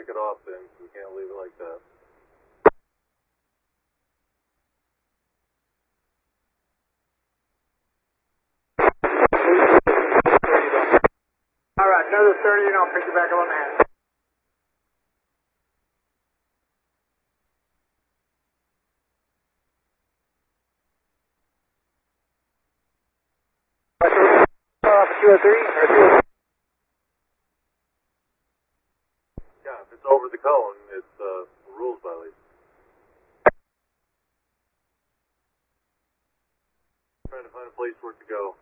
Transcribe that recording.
pick it off then, so we can't leave it like that. Alright, another 30 and I'll pick you back up on the hand. Off at 203 or 203? Yeah, if it's over the cone, it's a rules violation. Trying to find a place for it to go.